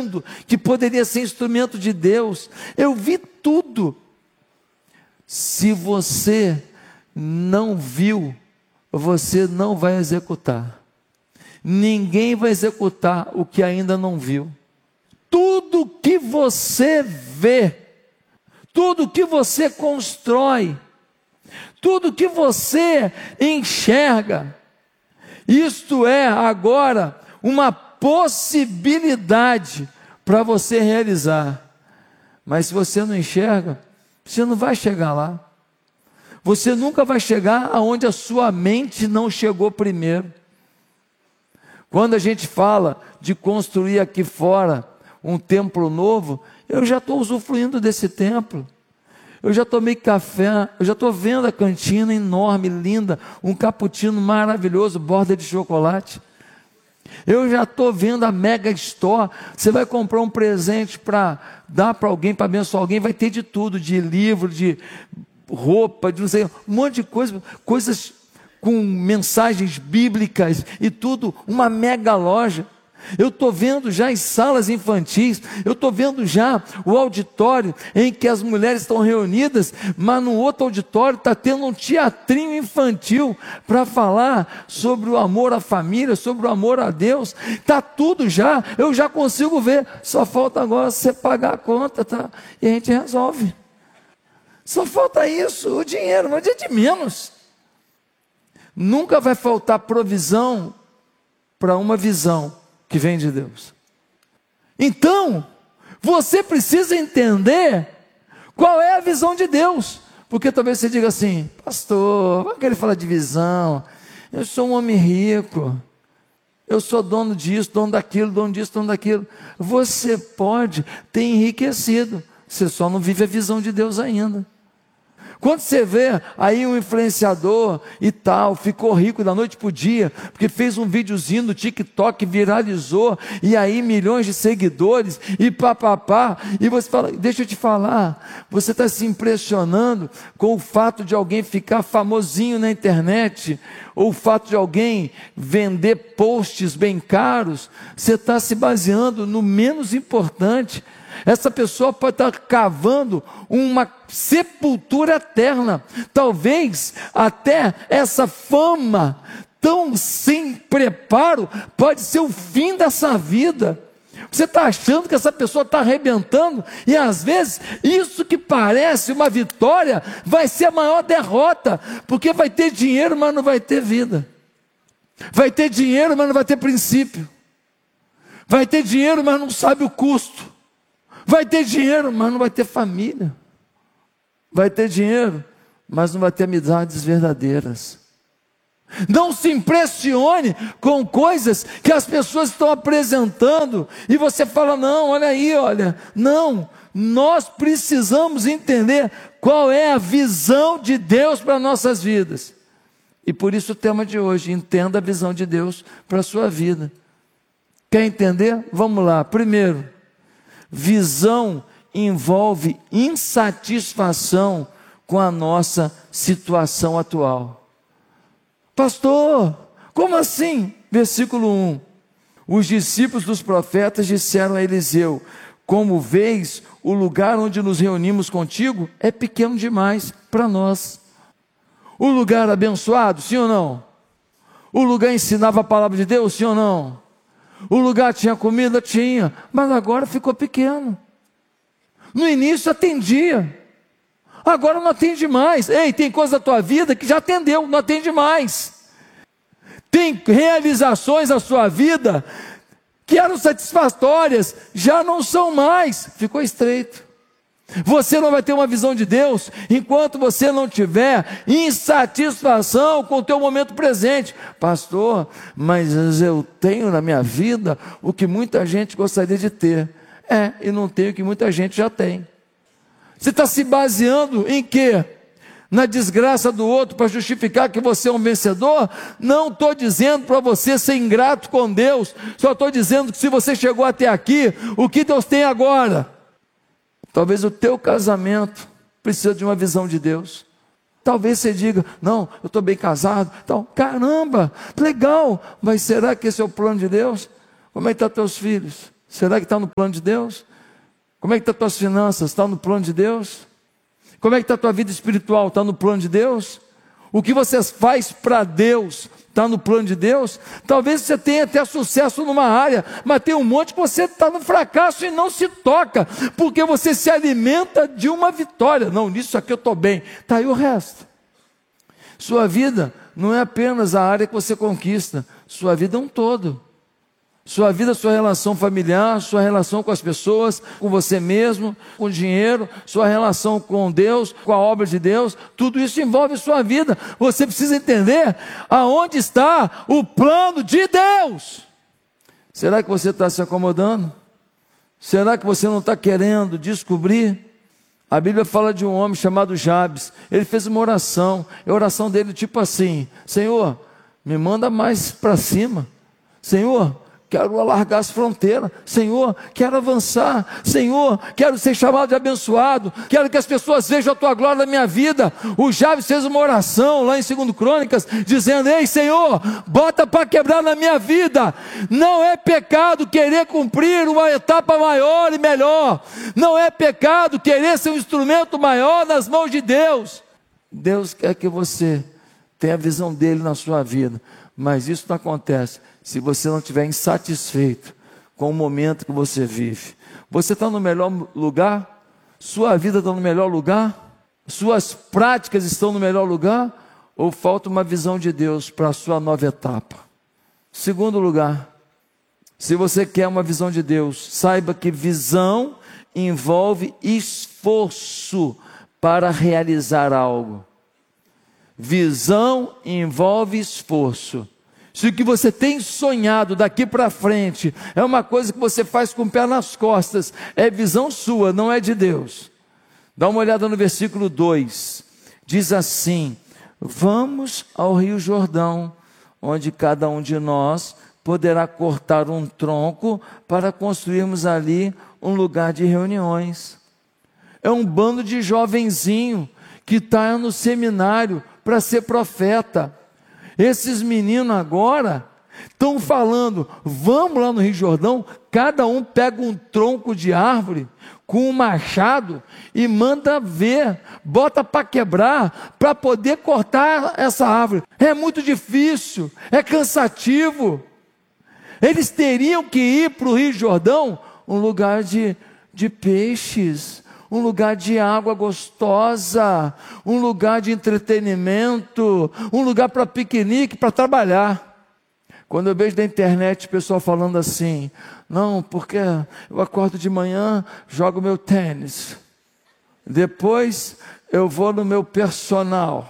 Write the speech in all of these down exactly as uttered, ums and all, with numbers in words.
achando que poderia ser instrumento de Deus. Eu vi tudo. Se você não viu, você não vai executar. Ninguém vai executar o que ainda não viu. Tudo que você vê, tudo que você constrói, tudo que você enxerga, isto é agora uma possibilidade para você realizar. Mas se você não enxerga, você não vai chegar lá. Você nunca vai chegar aonde a sua mente não chegou primeiro. Quando a gente fala de construir aqui fora um templo novo, eu já estou usufruindo desse templo. Eu já tomei café, eu já estou vendo a cantina enorme, linda, um cappuccino maravilhoso, borda de chocolate. Eu já estou vendo a Mega Store. Você vai comprar um presente para dar para alguém, para abençoar alguém, vai ter de tudo, de livro, de roupa, de não sei, um monte de coisa, coisas com mensagens bíblicas e tudo, uma mega loja. Eu estou vendo já as salas infantis, eu estou vendo já o auditório em que as mulheres estão reunidas, mas no outro auditório está tendo um teatrinho infantil para falar sobre o amor à família, sobre o amor a Deus. Está tudo já, eu já consigo ver, só falta agora você pagar a conta, tá? E a gente resolve. Só falta isso, o dinheiro, mas é de menos. Nunca vai faltar provisão para uma visão que vem de Deus. Então, você precisa entender qual é a visão de Deus. Porque talvez você diga assim: pastor, vai querer falar de visão? Eu sou um homem rico, eu sou dono disso, dono daquilo, dono disso, dono daquilo. Você pode ter enriquecido, você só não vive a visão de Deus ainda. Quando você vê aí um influenciador e tal, ficou rico da noite para o dia, porque fez um videozinho no TikTok, viralizou, e aí milhões de seguidores, e papapá, e você fala, deixa eu te falar, você está se impressionando com o fato de alguém ficar famosinho na internet, ou o fato de alguém vender posts bem caros, você está se baseando no menos importante. Essa pessoa pode estar cavando uma sepultura eterna. Talvez até essa fama tão sem preparo pode ser o fim dessa vida. Você está achando que essa pessoa está arrebentando, e às vezes isso que parece uma vitória vai ser a maior derrota, porque vai ter dinheiro, mas não vai ter vida. Vai ter dinheiro, mas não vai ter princípio. Vai ter dinheiro, mas não sabe o custo. Vai ter dinheiro, mas não vai ter família. Vai ter dinheiro, mas não vai ter amizades verdadeiras. Não se impressione com coisas que as pessoas estão apresentando e você fala, não, olha aí, olha. Não, nós precisamos entender qual é a visão de Deus para nossas vidas. E por isso o tema de hoje, entenda a visão de Deus para a sua vida. Quer entender? Vamos lá. Primeiro, visão envolve insatisfação com a nossa situação atual. Pastor, como assim? Versículo um. Os discípulos dos profetas disseram a Eliseu: como vês, o lugar onde nos reunimos contigo é pequeno demais para nós. O lugar abençoado, sim ou não? O lugar ensinava a palavra de Deus, sim ou não? O lugar tinha comida? Tinha, mas agora ficou pequeno. No início atendia, agora não atende mais. Ei, tem coisa da tua vida que já atendeu, não atende mais. Tem realizações na sua vida que eram satisfatórias, já não são mais, ficou estreito. Você não vai ter uma visão de Deus enquanto você não tiver insatisfação com o teu momento presente. Pastor, mas eu tenho na minha vida o que muita gente gostaria de ter. É, e não tem o que muita gente já tem. Você está se baseando em quê? Na desgraça do outro para justificar que você é um vencedor? Não estou dizendo para você ser ingrato com Deus, só estou dizendo que se você chegou até aqui, o que Deus tem agora? Talvez o teu casamento precisa de uma visão de Deus. Talvez você diga, não, eu estou bem casado. Então, caramba, legal, mas será que esse é o plano de Deus? Como é que estão teus filhos? Será que está no plano de Deus? Como é que estão as tuas finanças? Está no plano de Deus? Como é que está a tua vida espiritual? Está no plano de Deus? O que você faz para Deus está no plano de Deus? Talvez você tenha até sucesso numa área, mas tem um monte que você está no fracasso e não se toca, porque você se alimenta de uma vitória. Não, nisso aqui eu estou bem. Está aí o resto. Sua vida não é apenas a área que você conquista, sua vida é um todo. Sua vida, sua relação familiar, sua relação com as pessoas, com você mesmo, com o dinheiro, sua relação com Deus, com a obra de Deus, tudo isso envolve sua vida. Você precisa entender aonde está o plano de Deus. Será que você está se acomodando? Será que você não está querendo descobrir? A Bíblia fala de um homem chamado Jabes. Ele fez uma oração, a oração dele tipo assim: Senhor, me manda mais para cima. Senhor, quero alargar as fronteiras. Senhor, quero avançar. Senhor, quero ser chamado de abençoado. Quero que as pessoas vejam a tua glória na minha vida. O Jabes fez uma oração lá em Segundo Crônicas, dizendo: ei, Senhor, bota para quebrar na minha vida. Não é pecado querer cumprir uma etapa maior e melhor. Não é pecado querer ser um instrumento maior nas mãos de Deus. Deus quer que você tenha a visão dele na sua vida, mas isso não acontece se você não estiver insatisfeito com o momento que você vive. Você está no melhor lugar? Sua vida está no melhor lugar? Suas práticas estão no melhor lugar? Ou falta uma visão de Deus para a sua nova etapa? Segundo lugar, se você quer uma visão de Deus, saiba que visão envolve esforço para realizar algo. Visão envolve esforço. Se o que você tem sonhado daqui para frente é uma coisa que você faz com o pé nas costas, é visão sua, não é de Deus. Dá uma olhada no versículo dois, diz assim: vamos ao Rio Jordão, onde cada um de nós poderá cortar um tronco para construirmos ali um lugar de reuniões. É um bando de jovenzinho que está no seminário para ser profeta. Esses meninos agora estão falando: vamos lá no Rio Jordão, cada um pega um tronco de árvore com um machado e manda ver, bota para quebrar, para poder cortar essa árvore. É muito difícil, é cansativo. Eles teriam que ir para o Rio Jordão, um lugar de, de peixes, um lugar de água gostosa, um lugar de entretenimento, um lugar para piquenique, para trabalhar. Quando eu vejo na internet o pessoal falando assim: não, porque eu acordo de manhã, jogo meu tênis, depois eu vou no meu personal,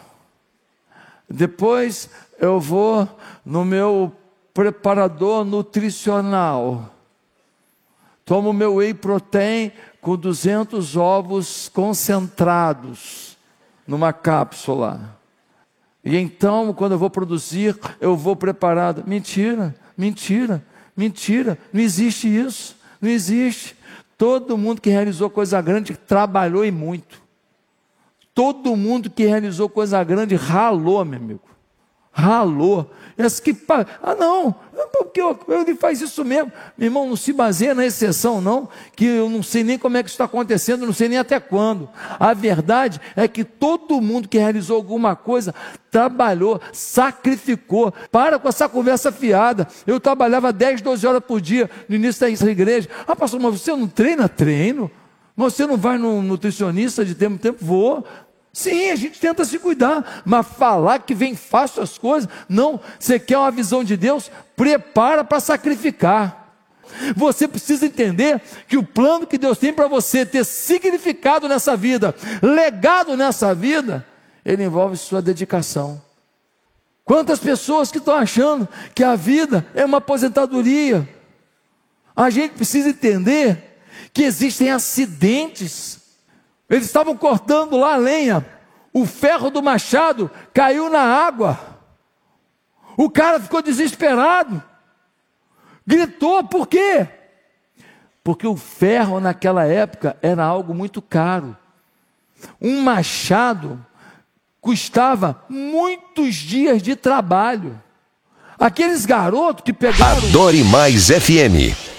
depois eu vou no meu preparador nutricional, tomo meu whey protein com duzentos ovos concentrados numa cápsula. E então, quando eu vou produzir, eu vou preparado. Mentira, mentira, mentira. Não existe isso, não existe. Todo mundo que realizou coisa grande trabalhou e muito. Todo mundo que realizou coisa grande ralou, meu amigo. Ralou. Essa que, ah não, porque ele faz isso mesmo. Meu irmão, não se baseia na exceção não, que eu não sei nem como é que isso está acontecendo, não sei nem até quando. A verdade é que todo mundo que realizou alguma coisa, trabalhou, sacrificou. Para com essa conversa fiada. Eu trabalhava dez, doze horas por dia no início dessa igreja. Ah, pastor, mas você não treina? Treino. Mas você não vai no nutricionista de tempo em tempo? Vou. Sim, a gente tenta se cuidar, mas falar que vem fácil as coisas, não. Você quer uma visão de Deus? Prepara para sacrificar. Você precisa entender que o plano que Deus tem para você ter significado nessa vida, legado nessa vida, ele envolve sua dedicação. Quantas pessoas que estão achando que a vida é uma aposentadoria? A gente precisa entender que existem acidentes. Eles estavam cortando lá a lenha, o ferro do machado caiu na água, o cara ficou desesperado, gritou. Por quê? Porque o ferro naquela época era algo muito caro. Um machado custava muitos dias de trabalho. Aqueles garotos que pegaram... Adore Mais F M.